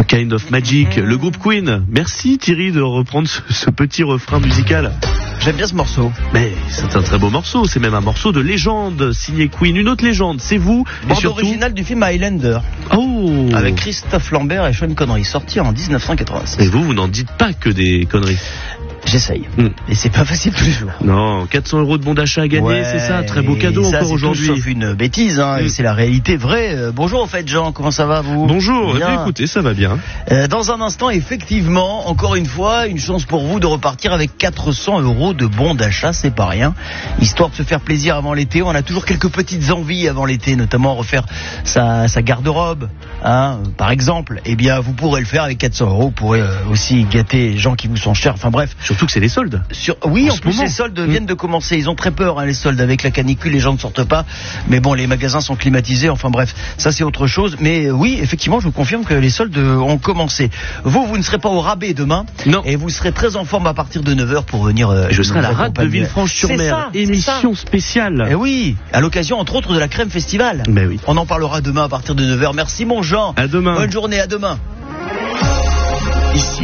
Kind of Magic, le groupe Queen. Merci Thierry de reprendre ce petit refrain musical. J'aime bien ce morceau. Mais c'est un très beau morceau, c'est même un morceau de légende signé Queen. Une autre légende, c'est vous. Bande originale du film Highlander. Oh. Avec Christophe Lambert et Sean Connery, sorti en 1986. Et vous n'en dites pas que des conneries. J'essaye. Et c'est pas facile tous les jours. Non, 400 € de bon d'achat à gagner, c'est ça, très beau cadeau ça, encore aujourd'hui. Sauf une bêtise, et c'est la réalité vraie. Bonjour au fait, Jean, comment ça va vous? Bonjour, écoutez, ça va bien. Dans un instant, effectivement, encore une fois, une chance pour vous de repartir avec 400 € de bon d'achat, c'est pas rien. Histoire de se faire plaisir avant l'été, on a toujours quelques petites envies avant l'été, notamment refaire sa garde-robe, par exemple. Eh bien, vous pourrez le faire avec 400 €, vous pourrez aussi gâter les gens qui vous sont chers, enfin bref. Surtout que c'est les soldes. Oui, en plus les soldes viennent de commencer. Ils ont très peur, les soldes. Avec la canicule, les gens ne sortent pas. Mais bon, les magasins sont climatisés. Enfin bref, ça c'est autre chose. Mais oui, effectivement, je vous confirme que les soldes ont commencé. Vous ne serez pas au rabais demain. Non. Et vous serez très en forme à partir de 9h pour venir. Je serai à la rade de Villefranche-sur-Mer. Émission spéciale. Et oui, à l'occasion entre autres de la Crème Festival. Mais oui. On en parlera demain à partir de 9h. Merci mon Jean. À demain. Bonne journée, à demain. Ici,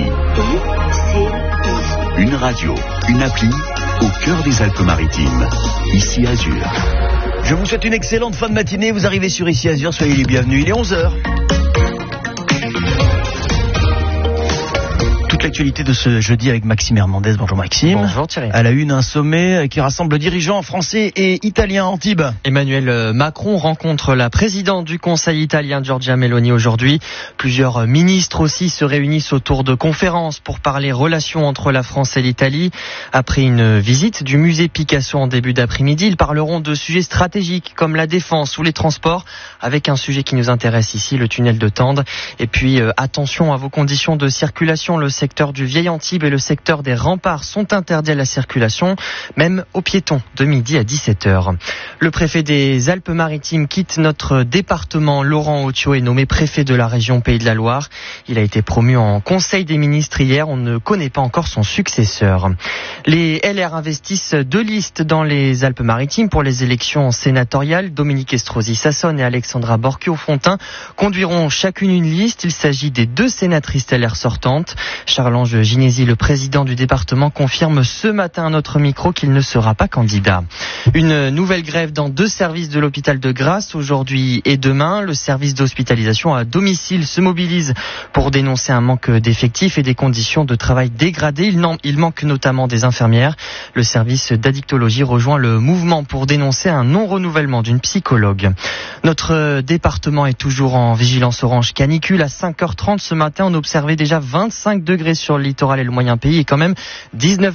une radio, une appli au cœur des Alpes-Maritimes. Ici Azur. Je vous souhaite une excellente fin de matinée. Vous arrivez sur Ici Azur, soyez les bienvenus. Il est 11h. L'actualité de ce jeudi avec Maxime Hernandez. Bonjour Maxime. Bonjour Thierry. À la une, un sommet qui rassemble dirigeants français et italiens. Antibes. Emmanuel Macron rencontre la présidente du Conseil italien Giorgia Meloni aujourd'hui. Plusieurs ministres aussi se réunissent autour de conférences pour parler relations entre la France et l'Italie. Après une visite du musée Picasso en début d'après-midi, ils parleront de sujets stratégiques comme la défense ou les transports, avec un sujet qui nous intéresse ici, le tunnel de Tende. Et puis attention à vos conditions de circulation. Le secteur du Vieil Antibes et le secteur des Remparts sont interdits à la circulation, même aux piétons, de midi à 17h. Le préfet des Alpes-Maritimes quitte notre département. Laurent Otio est nommé préfet de la région Pays de la Loire. Il a été promu en Conseil des ministres hier. On ne connaît pas encore son successeur. Les LR investissent 2 listes dans les Alpes-Maritimes pour les élections sénatoriales. Dominique Estrosi-Sassonne et Alexandra Borchio-Fontin conduiront chacune une liste. Il s'agit des 2 sénatrices LR sortantes. Charles-Ange Ginesi, le président du département, confirme ce matin à notre micro qu'il ne sera pas candidat. Une nouvelle grève dans 2 services de l'hôpital de Grasse aujourd'hui et demain. Le service d'hospitalisation à domicile se mobilise pour dénoncer un manque d'effectifs et des conditions de travail dégradées. Il manque notamment des infirmières. Le service d'addictologie rejoint le mouvement pour dénoncer un non-renouvellement d'une psychologue. Notre département est toujours en vigilance orange canicule. À 5h30 ce matin, on observait déjà 25 degrés sur le littoral et le moyen pays et quand même 19